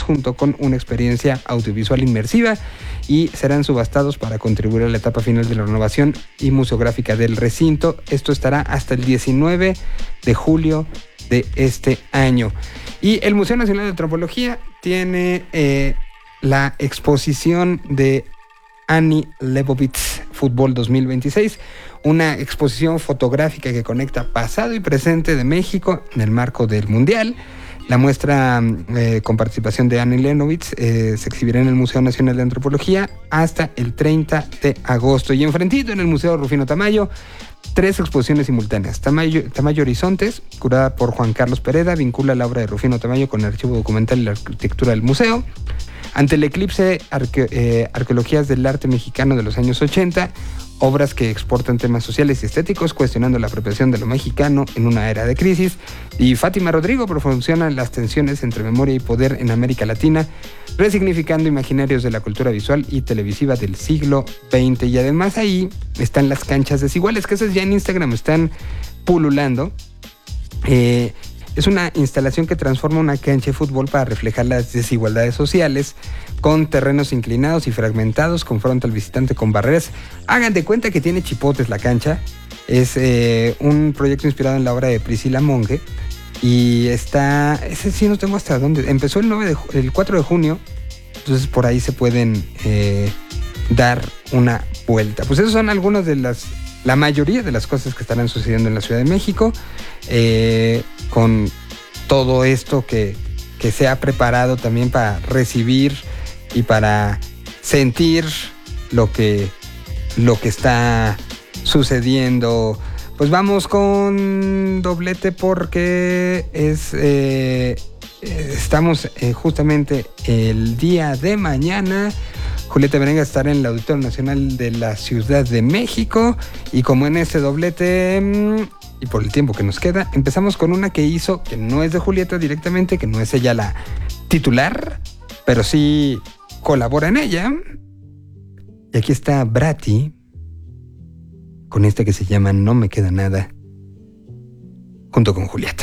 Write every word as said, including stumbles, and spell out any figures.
junto con una experiencia audiovisual inmersiva y serán subastados para contribuir a la etapa final de la renovación y museográfica del recinto. Esto estará hasta el diecinueve de julio de este año. Y el Museo Nacional de Antropología tiene eh, la exposición de Annie Leibovitz Fútbol dos mil veintiséis, una exposición fotográfica que conecta pasado y presente de México en el marco del Mundial. La muestra eh, con participación de Annie Leibovitz eh, se exhibirá en el Museo Nacional de Antropología hasta el treinta de agosto. Y enfrentito en el Museo Rufino Tamayo, tres exposiciones simultáneas. Tamayo, Tamayo Horizontes, curada por Juan Carlos Pereda, vincula la obra de Rufino Tamayo con el archivo documental y la arquitectura del museo. Ante el eclipse, arque, eh, arqueologías del arte mexicano de los años ochenta, obras que exportan temas sociales y estéticos, cuestionando la apropiación de lo mexicano en una era de crisis. Y Fátima Rodrigo proporciona las tensiones entre memoria y poder en América Latina, resignificando imaginarios de la cultura visual y televisiva del siglo veinte. Y además ahí están las canchas desiguales, que esas ya en Instagram están pululando. Eh... Es una instalación que transforma una cancha de fútbol para reflejar las desigualdades sociales, con terrenos inclinados y fragmentados, confronta al visitante con barreras. Hagan de cuenta que tiene chipotes la cancha. Es eh, un proyecto inspirado en la obra de Priscila Monge. Y está... Ese sí no tengo hasta dónde. Empezó el, nueve de, el cuatro de junio. Entonces por ahí se pueden eh, dar una vuelta. Pues esos son algunos de las... La mayoría de las cosas que estarán sucediendo en la Ciudad de México, eh, con todo esto que, que se ha preparado también para recibir y para sentir lo que, lo que está sucediendo. Pues vamos con doblete porque es eh, estamos eh, justamente el día de mañana. Julieta Venegas estará en el Auditorio Nacional de la Ciudad de México. Y como en este doblete, y por el tiempo que nos queda, empezamos con una que hizo, que no es de Julieta directamente, que no es ella la titular, pero sí colabora en ella. Y aquí está Bratty, con esta que se llama No Me Queda Nada, junto con Julieta.